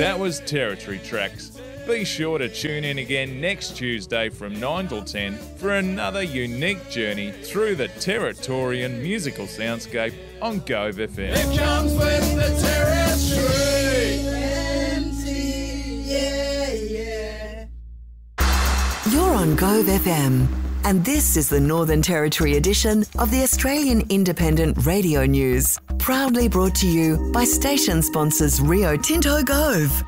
That was Territory Tracks. Be sure to tune in again next Tuesday from 9 till 10 for another unique journey through the Territorian musical soundscape on Gove FM. It comes with the Territory. You're on Gove FM, and this is the Northern Territory edition of the Australian Independent Radio News, proudly brought to you by station sponsors Rio Tinto Gove.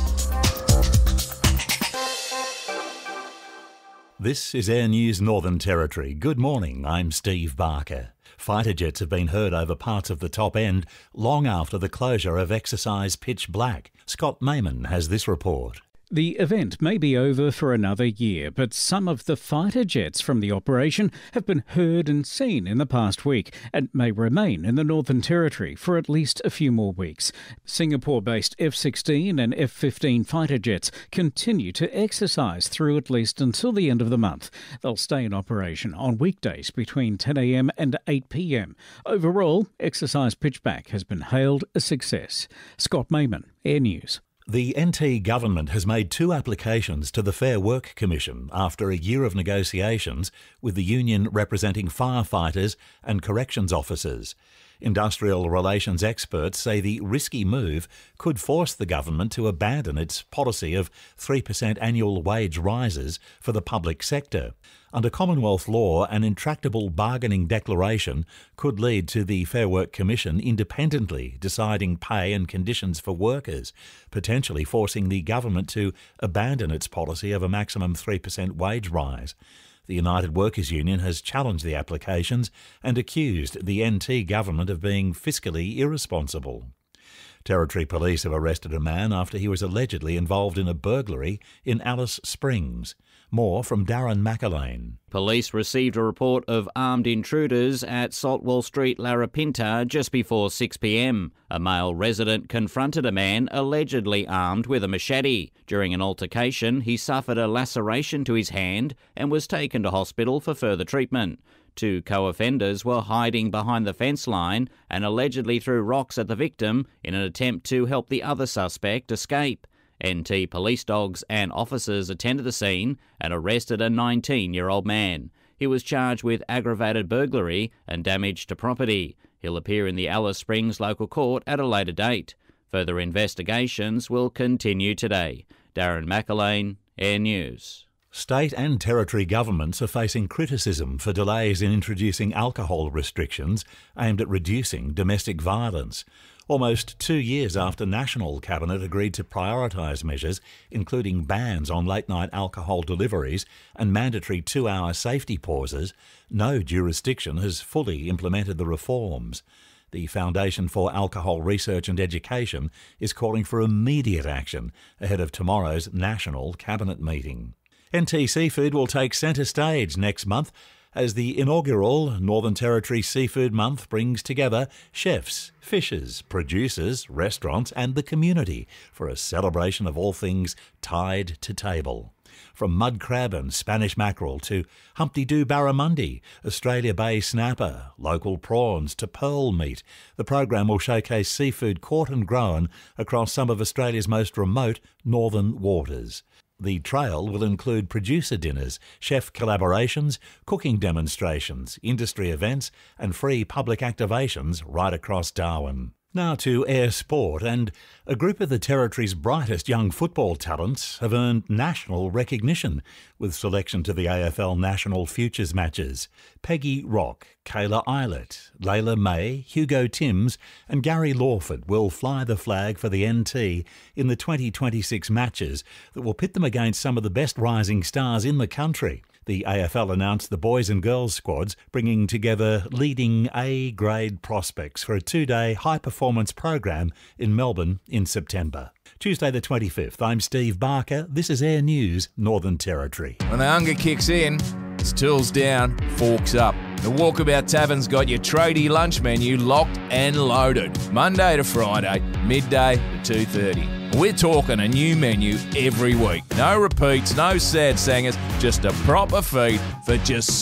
This is Air News Northern Territory. Good morning, I'm Steve Barker. Fighter jets have been heard over parts of the top end long after the closure of Exercise Pitch Black. Scott Mayman has this report. The event may be over for another year, but some of the fighter jets from the operation have been heard and seen in the past week and may remain in the Northern Territory for at least a few more weeks. Singapore-based F-16 and F-15 fighter jets continue to exercise through at least until the end of the month. They'll stay in operation on weekdays between 10 a.m. and 8 p.m. Overall, Exercise Pitchback has been hailed a success. Scott Mayman, Air News. The NT government has made 2 applications to the Fair Work Commission after a year of negotiations with the union representing firefighters and corrections officers. Industrial relations experts say the risky move could force the government to abandon its policy of 3% annual wage rises for the public sector. Under Commonwealth law, an intractable bargaining declaration could lead to the Fair Work Commission independently deciding pay and conditions for workers, potentially forcing the government to abandon its policy of a maximum 3% wage rise. The United Workers' Union has challenged the applications and accused the NT government of being fiscally irresponsible. Territory Police have arrested a man after he was allegedly involved in a burglary in Alice Springs. More from Darren McAlane. Police received a report of armed intruders at Saltwell Street, Larapinta, just before 6 p.m. A male resident confronted a man allegedly armed with a machete. During an altercation, he suffered a laceration to his hand and was taken to hospital for further treatment. 2 co-offenders were hiding behind the fence line and allegedly threw rocks at the victim in an attempt to help the other suspect escape. NT police dogs and officers attended the scene and arrested a 19-year-old man. He was charged with aggravated burglary and damage to property. He'll appear in the Alice Springs local court at a later date. Further investigations will continue today. Darren McAlane, Air News. State and territory governments are facing criticism for delays in introducing alcohol restrictions aimed at reducing domestic violence. Almost 2 years after National Cabinet agreed to prioritise measures, including bans on late-night alcohol deliveries and mandatory 2-hour safety pauses, no jurisdiction has fully implemented the reforms. The Foundation for Alcohol Research and Education is calling for immediate action ahead of tomorrow's National Cabinet meeting. NT Seafood will take centre stage next month as the inaugural Northern Territory Seafood Month brings together chefs, fishers, producers, restaurants and the community for a celebration of all things tied to table. From mud crab and Spanish mackerel to Humpty Doo barramundi, Australia Bay snapper, local prawns to pearl meat, the program will showcase seafood caught and grown across some of Australia's most remote northern waters. The trail will include producer dinners, chef collaborations, cooking demonstrations, industry events and free public activations right across Darwin. Now to air sport, and a group of the Territory's brightest young football talents have earned national recognition with selection to the AFL National Futures matches. Peggy Rock, Kayla Eilert, Layla May, Hugo Timms and Gary Lawford will fly the flag for the NT in the 2026 matches that will pit them against some of the best rising stars in the country. The AFL announced the boys and girls squads, bringing together leading A-grade prospects for a 2-day high-performance program in Melbourne in September. Tuesday the 25th, I'm Steve Barker. This is Air News Northern Territory. When the hunger kicks in, it's tools down, forks up. The Walkabout Tavern's got your tradie lunch menu locked and loaded. Monday to Friday, midday to 2:30. We're talking a new menu every week. No repeats, no sad sangers, just a proper feed for just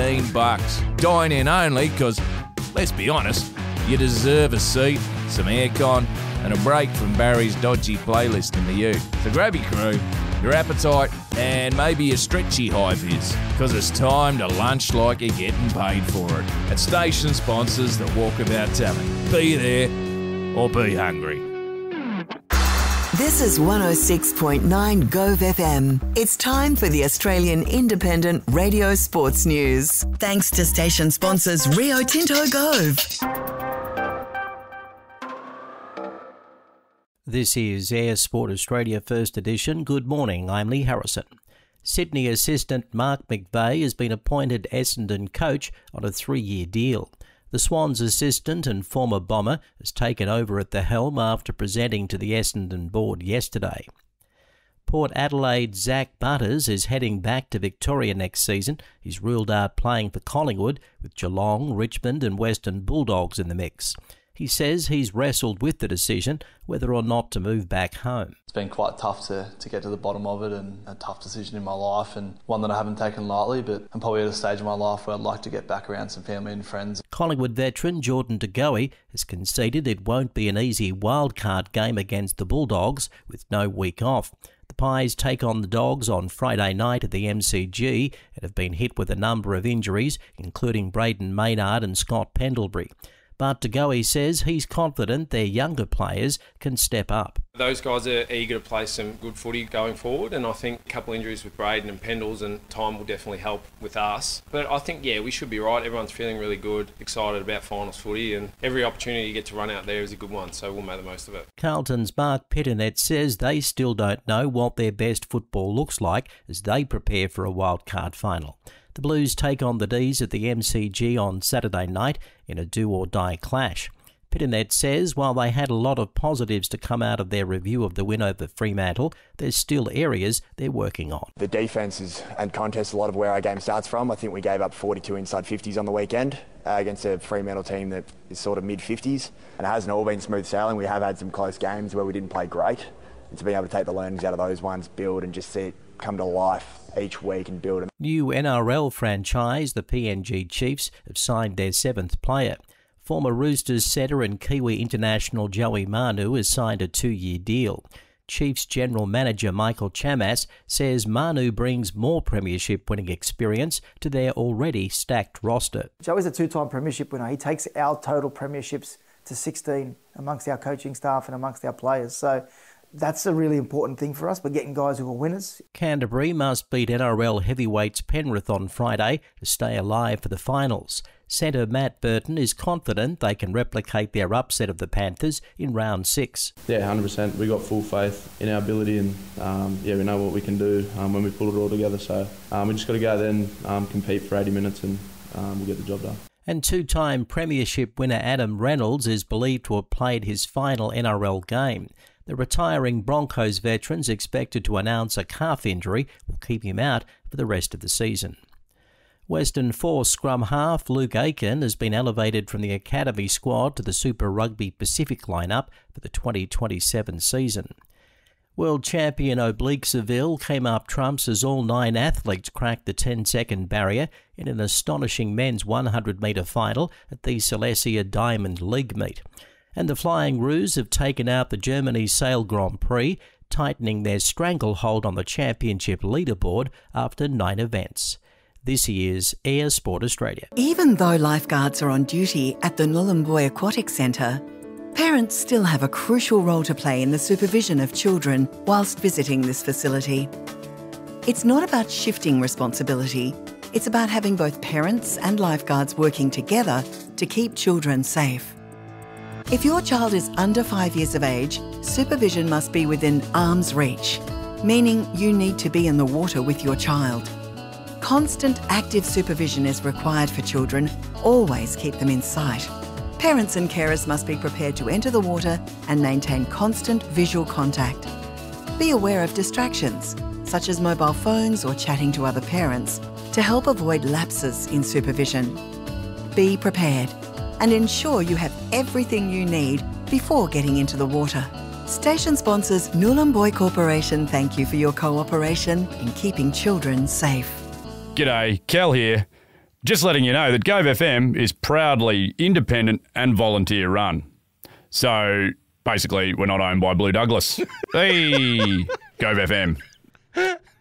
$16. Dine in only because, let's be honest, you deserve a seat, some aircon and a break from Barry's dodgy playlist in the youth. So grab your crew, your appetite, and maybe a stretchy high vis, because it's time to lunch like you're getting paid for it. At station sponsors, the Walkabout Tavern. Be there or be hungry. This is 106.9 Gove FM. It's time for the Australian Independent Radio Sports News. Thanks to station sponsors Rio Tinto Gove. This is Air Sport Australia First Edition. Good morning, I'm Lee Harrison. Sydney assistant Mark McVeigh has been appointed Essendon coach on a 3-year deal. The Swans assistant and former Bomber has taken over at the helm after presenting to the Essendon board yesterday. Port Adelaide's Zach Butters is heading back to Victoria next season. He's ruled out playing for Collingwood, with Geelong, Richmond and Western Bulldogs in the mix. He says he's wrestled with the decision whether or not to move back home. It's been quite tough to get to the bottom of it, and a tough decision in my life, and one that I haven't taken lightly, but I'm probably at a stage in my life where I'd like to get back around some family and friends. Collingwood veteran Jordan De Goey has conceded it won't be an easy wildcard game against the Bulldogs with no week off. The Pies take on the Dogs on Friday night at the MCG and have been hit with a number of injuries, including Braden Maynard and Scott Pendlebury. But De Goey says he's confident their younger players can step up. Those guys are eager to play some good footy going forward, and I think a couple of injuries with Braden and Pendles and time will definitely help with us. But I think, we should be right. Everyone's feeling really good, excited about finals footy, and every opportunity you get to run out there is a good one, so we'll make the most of it. Carlton's Mark Pitternet says they still don't know what their best football looks like as they prepare for a wildcard final. The Blues take on the D's at the MCG on Saturday night in a do-or-die clash. Pitternet says while they had a lot of positives to come out of their review of the win over Fremantle, there's still areas they're working on. The defence is and contest a lot of where our game starts from. I think we gave up 42 inside 50s on the weekend against a Fremantle team that is sort of mid-50s. And it hasn't all been smooth sailing. We have had some close games where we didn't play great. And to be able to take the learnings out of those ones, build and just see it come to life each week and build. New NRL franchise, the PNG Chiefs, have signed their 7th player. Former Roosters setter and Kiwi international Joey Manu has signed a 2-year deal. Chiefs General Manager Michael Chamas says Manu brings more premiership winning experience to their already stacked roster. Joey's a 2-time premiership winner. He takes our total premierships to 16 amongst our coaching staff and amongst our players. So that's a really important thing for us, but getting guys who are winners. Canterbury must beat NRL heavyweights Penrith on Friday to stay alive for the finals. Centre Matt Burton is confident they can replicate their upset of the Panthers in round 6. Yeah, 100%. We got full faith in our ability, and we know what we can do when we pull it all together. So we just got to go there and compete for 80 minutes and we'll get the job done. And 2-time premiership winner Adam Reynolds is believed to have played his final NRL game. The retiring Broncos veteran's expected to announce a calf injury will keep him out for the rest of the season. Western Force scrum half Luke Aiken has been elevated from the academy squad to the Super Rugby Pacific lineup for the 2027 season. World champion Oblique Seville came up trumps as all 9 athletes cracked the 10-second barrier in an astonishing men's 100-metre final at the Silesia Diamond League meet. And the Flying Roos have taken out the Germany Sail Grand Prix, tightening their stranglehold on the championship leaderboard after 9 events. This is Air Sport Australia. Even though lifeguards are on duty at the Nhulunbuy Aquatic Centre, parents still have a crucial role to play in the supervision of children whilst visiting this facility. It's not about shifting responsibility, it's about having both parents and lifeguards working together to keep children safe. If your child is under 5 years of age, supervision must be within arm's reach, meaning you need to be in the water with your child. Constant active supervision is required for children. Always keep them in sight. Parents and carers must be prepared to enter the water and maintain constant visual contact. Be aware of distractions, such as mobile phones or chatting to other parents, to help avoid lapses in supervision. Be prepared and ensure you have everything you need before getting into the water. Station sponsors Nhulunbuy Corporation thank you for your cooperation in keeping children safe. G'day, Cal here. Just letting you know that Gove FM is proudly independent and volunteer run. So Basically, we're not owned by Blue Douglas. Hey, Gove FM.